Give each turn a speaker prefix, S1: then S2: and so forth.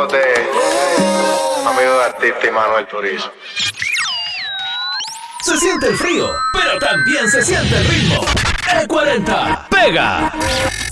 S1: saludote, amigo de artista y Manuel Turizo.
S2: Se siente el frío, pero también se siente el ritmo. E40 pega.